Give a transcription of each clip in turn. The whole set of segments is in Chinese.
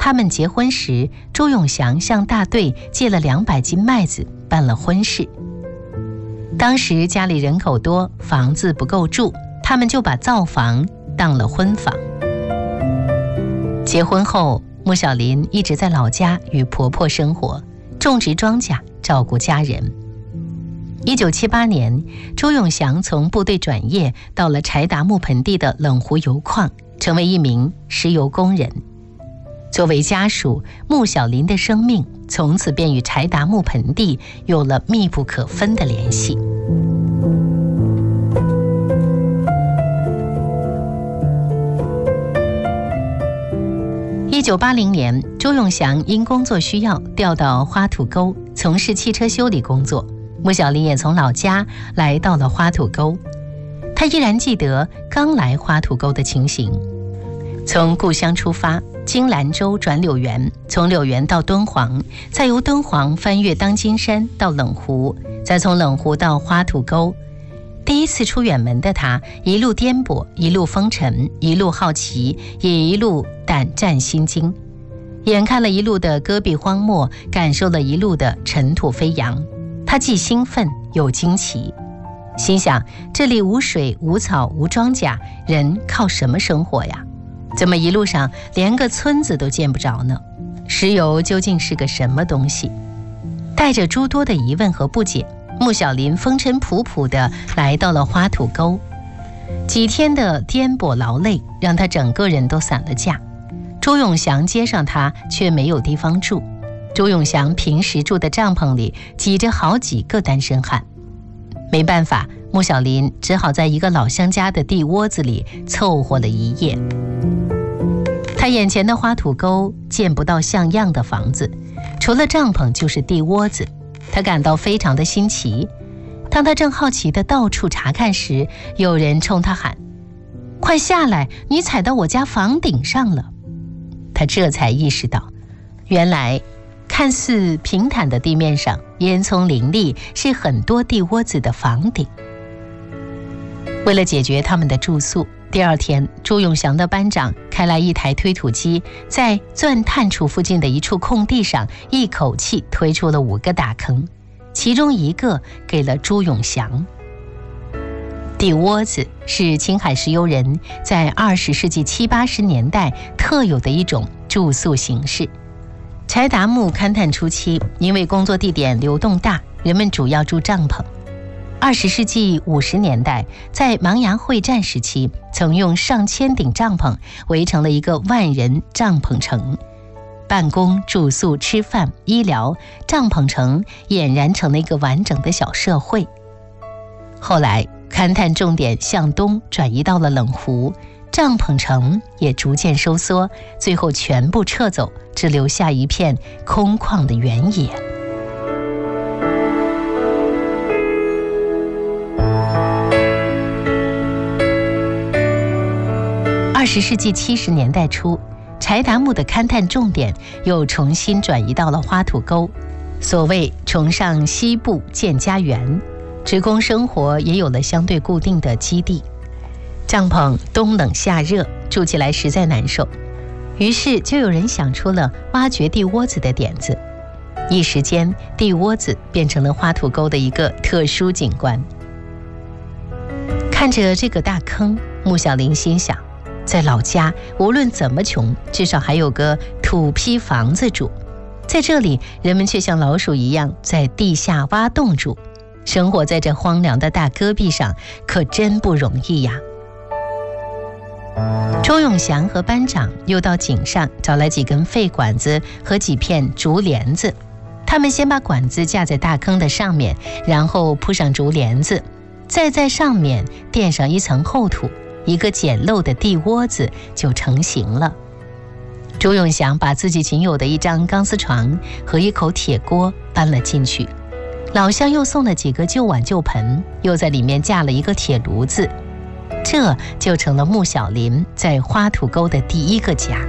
他们结婚时，周永祥向大队借了200斤麦子，办了婚事。当时家里人口多，房子不够住，他们就把灶房当了婚房。结婚后，穆小林一直在老家与婆婆生活，种植庄稼，照顾家人。1978年，周永祥从部队转业，到了柴达木盆地的冷湖油矿，成为一名石油工人。作为家属，穆小林的生命从此便与柴达木盆地有了密不可分的联系。1980年，周永祥因工作需要调到花土沟从事汽车修理工作，穆小林也从老家来到了花土沟。他依然记得刚来花土沟的情形，从故乡出发，经兰州转柳园，从柳园到敦煌，再由敦煌翻越当金山到冷湖，再从冷湖到花土沟。第一次出远门的他，一路颠簸，一路风尘，一路好奇，也一路胆战心惊。眼看了一路的戈壁荒漠，感受了一路的尘土飞扬，他既兴奋又惊奇，心想这里无水无草无庄稼，人靠什么生活呀？怎么一路上连个村子都见不着呢？石油究竟是个什么东西？带着诸多的疑问和不解，穆小林风尘仆仆地来到了花土沟。几天的颠簸劳累让他整个人都散了架。周永祥接上他，却没有地方住。周永祥平时住的帐篷里挤着好几个单身汉。没办法，穆小林只好在一个老乡家的地窝子里凑合了一夜。他眼前的花土沟见不到像样的房子，除了帐篷就是地窝子，他感到非常的新奇。当他正好奇地到处查看时，有人冲他喊：快下来，你踩到我家房顶上了。他这才意识到，原来看似平坦的地面上烟囱林立，是很多地窝子的房顶。为了解决他们的住宿，第二天周永祥的班长开来一台推土机，在钻探处附近的一处空地上一口气推出了5个大坑，其中一个给了朱永祥。地窝子是青海石油人在20世纪70、80年代特有的一种住宿形式。柴达木勘探初期，因为工作地点流动大，人们主要住帐篷。20世纪50年代，在芒崖会战时期，曾用上千顶帐篷围成了一个万人帐篷城。办公、住宿、吃饭、医疗，帐篷城俨然成了一个完整的小社会。后来，勘探重点向东转移到了冷湖，帐篷城也逐渐收缩，最后全部撤走，只留下一片空旷的原野。20世纪70年代初，柴达木的勘探重点又重新转移到了花土沟，所谓崇尚西部建家园，职工生活也有了相对固定的基地。帐篷冬冷夏热，住起来实在难受，于是就有人想出了挖掘地窝子的点子。一时间，地窝子变成了花土沟的一个特殊景观。看着这个大坑，穆小林心想，在老家无论怎么穷，至少还有个土坯房子住，在这里人们却像老鼠一样在地下挖洞住，生活在这荒凉的大戈壁上可真不容易呀。周永祥和班长又到井上找来几根废管子和几片竹帘子，他们先把管子架在大坑的上面，然后铺上竹帘子，再在上面垫上一层厚土，一个简陋的地窝子就成型了。周永祥把自己仅有的一张钢丝床和一口铁锅搬了进去，老乡又送了几个旧碗旧盆，又在里面架了一个铁炉子，这就成了穆小林在花土沟的第一个家。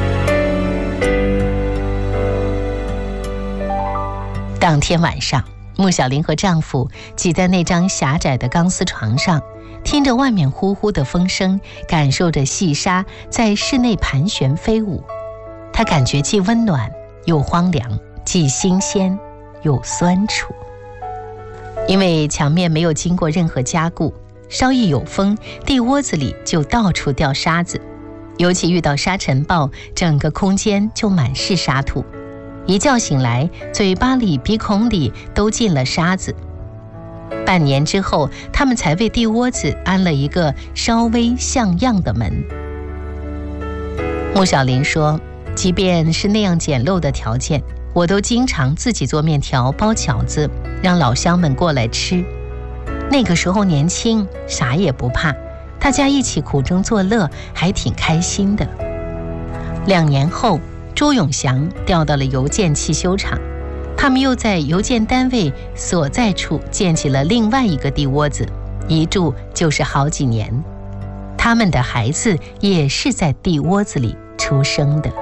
当天晚上， 穆小玲和丈夫挤在那张狭窄的钢丝床上，听着外面呼呼的风声，感受着细沙在室内盘旋飞舞。她感觉既温暖又荒凉，既新鲜又酸楚。因为墙面没有经过任何加固，稍一有风，地窝子里就到处掉沙子，尤其遇到沙尘暴，整个空间就满是沙土。一觉醒来，嘴巴里鼻孔里都进了沙子。半年之后，他们才为地窝子安了一个稍微像样的门。穆小玲说，即便是那样简陋的条件，我都经常自己做面条包饺子，让老乡们过来吃。那个时候年轻，啥也不怕，大家一起苦中作乐，还挺开心的。2年后，周永祥调到了邮件汽修厂，他们又在邮件单位所在处建起了另外一个地窝子，一住就是好几年。他们的孩子也是在地窝子里出生的。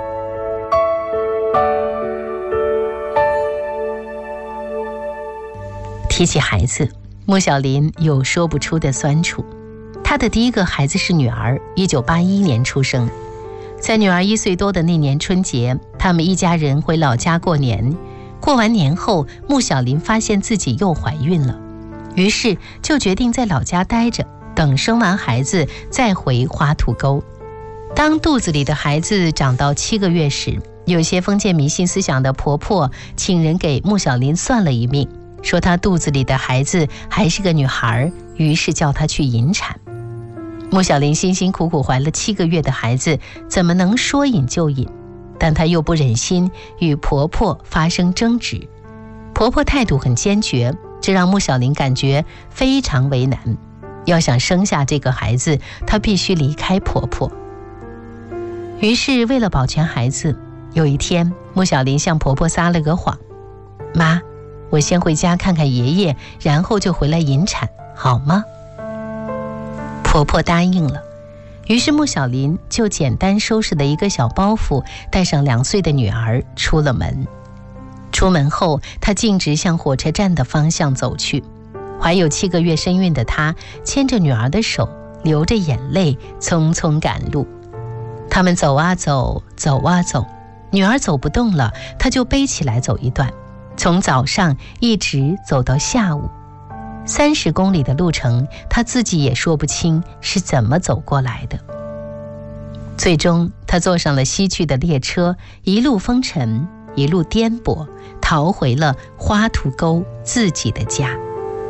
提起孩子，穆小林有说不出的酸楚。她的第一个孩子是女儿，1981年出生。在女儿1岁多的那年春节，他们一家人回老家过年。过完年后，穆小林发现自己又怀孕了，于是就决定在老家待着，等生完孩子再回花土沟。当肚子里的孩子长到7个月时，有些封建迷信思想的婆婆请人给穆小林算了一命，说她肚子里的孩子还是个女孩，于是叫她去引产。穆小林辛辛苦苦怀了7个月的孩子，怎么能说引就引？但她又不忍心与婆婆发生争执，婆婆态度很坚决，这让穆小林感觉非常为难。要想生下这个孩子，她必须离开婆婆。于是为了保全孩子，有一天穆小林向婆婆撒了个谎：妈，我先回家看看爷爷，然后就回来引产，好吗？婆婆答应了。于是穆小林就简单收拾了一个小包袱，带上2岁的女儿出了门。出门后，她径直向火车站的方向走去。怀有7个月身孕的她牵着女儿的手，流着眼泪，匆匆赶路。他们走啊走，走啊走，女儿走不动了，她就背起来走一段，从早上一直走到下午。30公里的路程，她自己也说不清是怎么走过来的。最终，她坐上了西去的列车，一路风尘，一路颠簸，逃回了花土沟自己的家。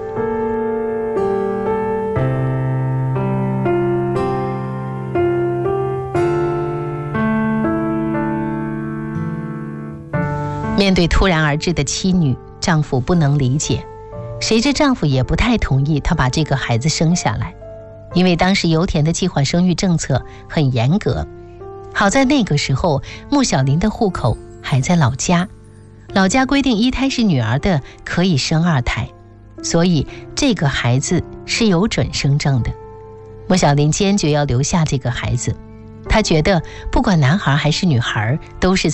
面对突然而至的妻女，丈夫不能理解，谁知丈夫也不太同意她把这个孩子生下来，因为当时油田的计划生育政策很严格。好在那个时候，穆小林的户口还在老家，老家规定1胎是女儿的可以生2胎，所以这个孩子是有准生证的。穆小林坚决要留下这个孩子，她觉得不管男孩还是女孩都是